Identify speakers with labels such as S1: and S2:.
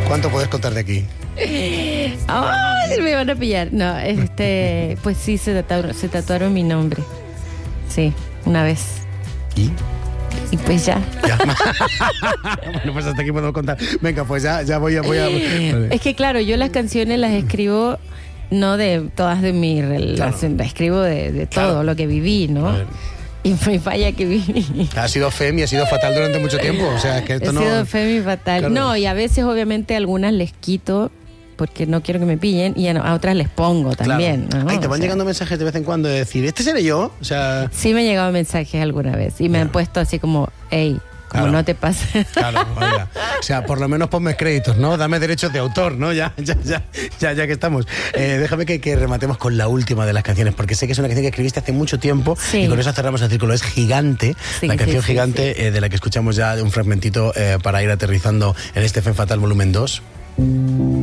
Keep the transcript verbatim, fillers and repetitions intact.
S1: ¿Cuánto puedes contar de aquí?
S2: ¡Ay! Me van a pillar. No, este, pues sí, se tatuaron, se tatuaron mi nombre. Sí, una vez.
S1: ¿Y?
S2: Y pues ya.
S1: Ya. Bueno, pues hasta aquí podemos contar. Venga, pues ya, ya voy a... Voy a vale.
S2: Es que claro, yo las canciones las escribo no de todas de mi relación, claro. Escribo de, de todo claro. Lo que viví, ¿no? Y me falla que viví.
S1: Ha sido femi, ha sido fatal durante mucho tiempo. O sea, que esto
S2: ha
S1: no...
S2: sido femi fatal. Claro. No, y a veces obviamente algunas les quito porque no quiero que me pillen y a otras les pongo también.
S1: Claro.
S2: ¿no?
S1: Ay, te van
S2: o sea,
S1: llegando mensajes de vez en cuando de decir, ¿este seré yo? O sea...
S2: Sí me han llegado mensajes alguna vez y me yeah. han puesto así como, hey, como claro. No te pases.
S1: Claro, oiga. O sea, por lo menos ponme créditos, ¿no? Dame derechos de autor, ¿no? Ya, ya, ya, ya, ya que estamos. Eh, déjame que, que rematemos con la última de las canciones, porque sé que es una canción que escribiste hace mucho tiempo sí. Y con eso cerramos el círculo. Es Gigante, sí, la canción sí, sí, Gigante, sí. Eh, de la que escuchamos ya un fragmentito eh, para ir aterrizando en este Femme Fatale volumen dos.